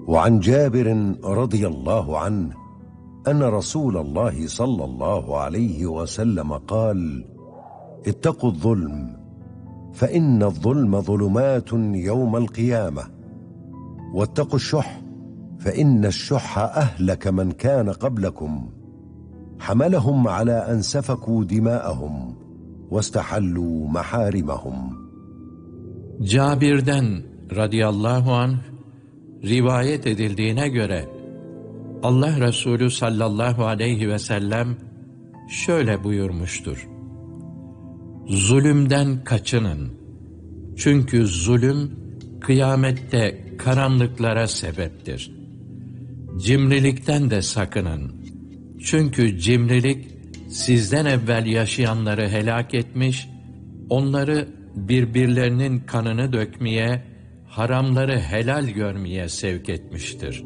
وعن جابر رضي الله عنه أن رسول الله صلى الله عليه وسلم قال: اتقوا الظلم فإن الظلم ظلمات يوم القيامة، واتقوا الشح فإن الشح أهلك من كان قبلكم، حملهم على أن سفكوا دماءهم واستحلوا محارمهم. Cabir'den radıyallahu anh rivayet edildiğine göre Allah Resulü sallallahu aleyhi ve sellem şöyle buyurmuştur: Zulümden kaçının. Çünkü zulüm kıyamette karanlıklara sebeptir. Cimrilikten de sakının. Çünkü cimrilik sizden evvel yaşayanları helak etmiş, onları birbirlerinin kanını dökmeye, haramları helal görmeye sevk etmiştir.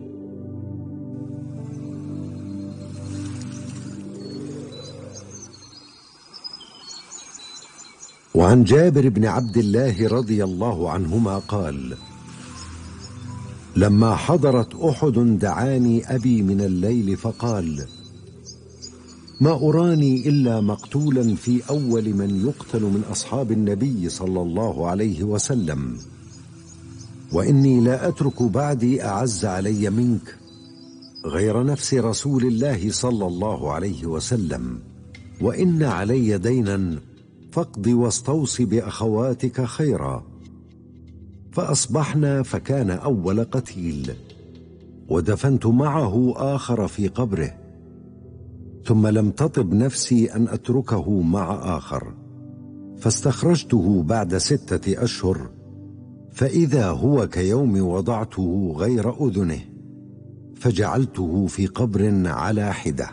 وعن جابر بن عبد الله رضي الله عنهما قال: لما حضرت أحد دعاني أبي من الليل فقال: ما أراني إلا مقتولا في أول من يقتل من أصحاب النبي صلى الله عليه وسلم، وإني لا أترك بعدي أعز علي منك غير نفس رسول الله صلى الله عليه وسلم، وإن علي دينا فاقض واستوص بأخواتك خيرا. فأصبحنا فكان أول قتيل، ودفنت معه آخر في قبره، ثم لم تطب نفسي أن أتركه مع آخر، فاستخرجته بعد 6 أشهر فإذا هو كيوم وضعته غير أذنه، فجعلته في قبر على حدة.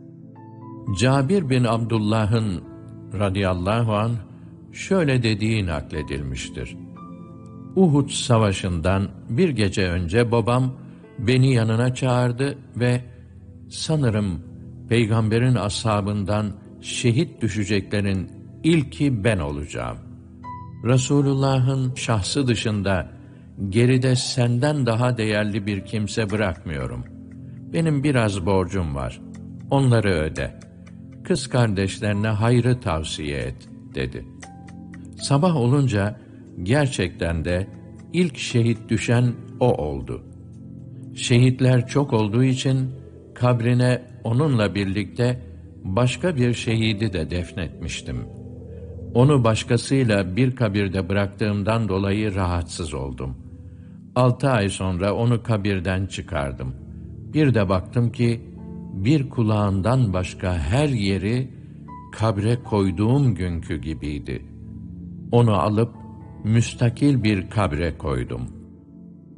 Cabir bin Abdullah'ın radıyallahu anh şöyle dediği nakledilmiştir: Uhud savaşından bir gece önce babam beni yanına çağırdı ve sanırım Peygamberin ashabından şehit düşeceklerin ilki ben olacağım. Resulullah'ın şahsı dışında geride senden daha değerli bir kimse bırakmıyorum. Benim biraz borcum var. Onları öde. Kız kardeşlerine hayrı tavsiye et, dedi. Sabah olunca gerçekten de ilk şehit düşen o oldu. Şehitler çok olduğu için kabrine onunla birlikte başka bir şehidi de defnetmiştim. Onu başkasıyla bir kabirde bıraktığımdan dolayı rahatsız oldum. 6 ay sonra onu kabirden çıkardım. Bir de baktım ki bir kulağından başka her yeri kabre koyduğum günkü gibiydi. Onu alıp müstakil bir kabre koydum.''